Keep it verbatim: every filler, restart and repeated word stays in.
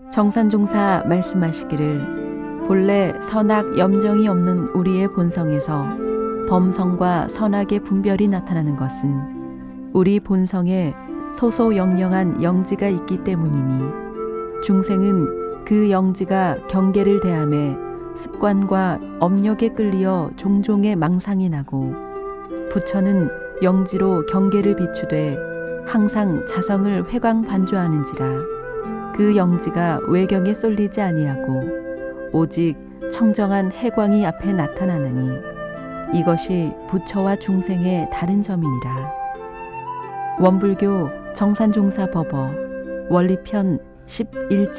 정산종사 말씀하시기를 본래 선악 염정이 없는 우리의 본성에서 범성과 선악의 분별이 나타나는 것은 우리 본성에 소소영령한 영지가 있기 때문이니 중생은 그 영지가 경계를 대함에 습관과 업력에 끌리어 종종의 망상이 나고 부처는 영지로 경계를 비추되 항상 자성을 회광반조하는지라 그 영지가 외경에 쏠리지 아니하고 오직 청정한 해광이 앞에 나타나느니 이것이 부처와 중생의 다른 점이니라. 원불교 정산종사법어 원리편 십일 장